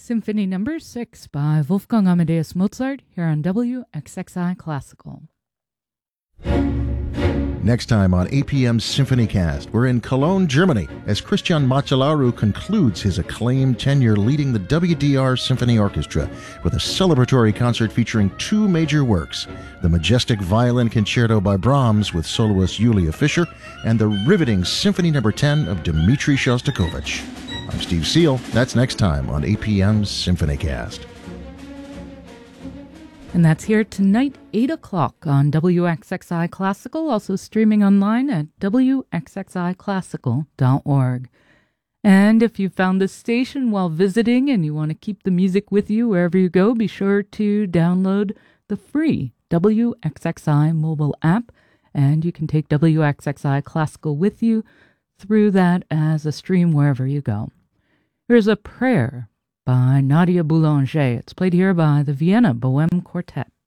Symphony Number 6 by Wolfgang Amadeus Mozart here on WXXI Classical. Next time on APM's Symphony Cast, we're in Cologne, Germany, as Christian Macellaro concludes his acclaimed tenure leading the WDR Symphony Orchestra with a celebratory concert featuring two major works, the majestic Violin Concerto by Brahms with soloist Julia Fischer, and the riveting Symphony No. 10 of Dmitri Shostakovich. I'm Steve Seal. That's next time on APM's Symphony Cast. And that's here tonight, 8 o'clock on WXXI Classical, also streaming online at wxxiclassical.org. And if you found this station while visiting and you want to keep the music with you wherever you go, be sure to download the free WXXI mobile app, and you can take WXXI Classical with you through that as a stream wherever you go. Here's a prayer by Nadia Boulanger. It's played here by the Vienna Bohème Quartet.